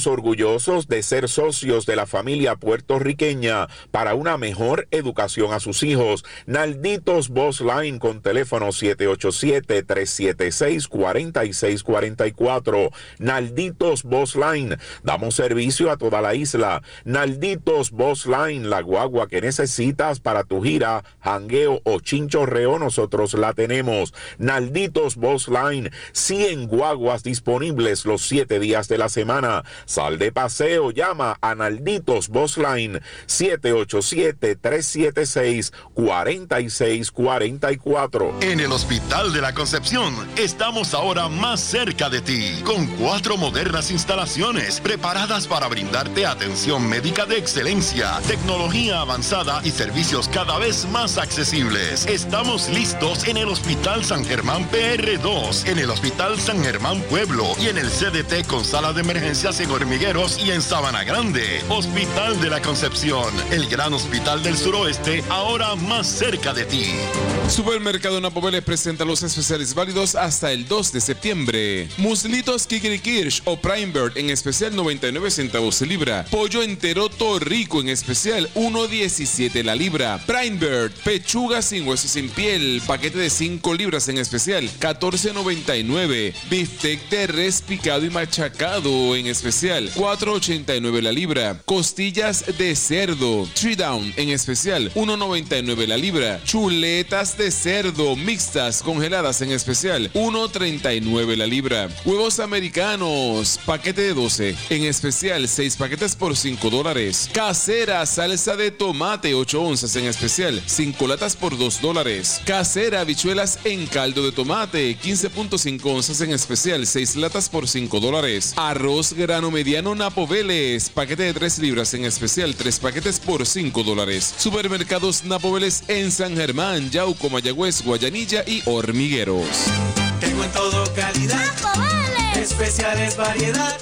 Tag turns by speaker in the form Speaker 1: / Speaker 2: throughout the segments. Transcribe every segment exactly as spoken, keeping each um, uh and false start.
Speaker 1: Estamos orgullosos de ser socios de la familia puertorriqueña para una mejor educación a sus hijos. Nalditos Boss Line con teléfono siete ocho siete, tres siete seis, cuatro seis cuatro cuatro. Nalditos Boss Line. Damos servicio a toda la isla. Nalditos Boss Line, la guagua que necesitas para tu gira, jangueo o chinchorreo, nosotros la tenemos. Nalditos Boss Line, cien guaguas disponibles los siete días de la semana. Sal de paseo, llama a Nalditos Boss Line siete ocho siete, tres siete seis, cuatro seis cuatro cuatro.
Speaker 2: En el Hospital de la Concepción estamos ahora más cerca de ti, con cuatro modernas instalaciones preparadas para brindarte atención médica de excelencia, tecnología avanzada y servicios cada vez más accesibles. Estamos listos en el Hospital San Germán P R dos, en el Hospital San Germán Pueblo y en el C D T con sala de emergencias en Hormigueros y en Sabana Grande. Hospital de la Concepción, el gran hospital del suroeste, ahora más cerca de ti.
Speaker 3: Supermercado Napo les presenta los especiales válidos hasta el dos de septiembre. Muslitos Kikiri Kirsch o Prime Bird en especial noventa y nueve centavos la libra. Pollo entero Torrico en especial uno diecisiete la libra. Prime Bird, pechuga sin hueso sin piel, paquete de cinco libras en especial catorce noventa y nueve. Bistec de res picado y machacado en especial cuatro ochenta y nueve la libra. Costillas de cerdo Three Down en especial uno noventa y nueve la libra. Chuletas de cerdo mixtas congeladas en especial uno treinta y nueve la libra. Huevos americanos paquete de doce en especial seis paquetes por cinco dólares. Casera salsa de tomate ocho onzas en especial cinco latas por dos dólares. Casera habichuelas en caldo de tomate quince punto cinco onzas en especial seis latas por cinco dólares. Arroz grano mediano Napo Vélez paquete de tres libras en especial tres paquetes por cinco dólares. Supermercados Napo Vélez en San Germán, Yauco, Mayagüez, Guayanilla y Hormigueros.
Speaker 4: Tengo en todo calidad,
Speaker 5: Napo Vélez.
Speaker 4: Especiales variedad.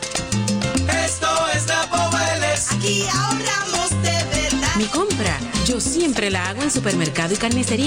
Speaker 4: Esto es Napo Vélez.
Speaker 5: Aquí ahorramos de verdad.
Speaker 6: Mi compra, yo siempre la hago en Supermercado y Carnicería